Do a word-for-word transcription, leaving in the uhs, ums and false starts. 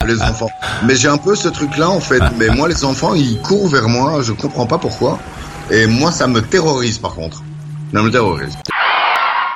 les enfants. Mais j'ai un peu ce truc-là en fait. Mais moi, les enfants, ils courent vers moi. Je comprends pas pourquoi. Et moi, ça me terrorise par contre. Ça me terrorise.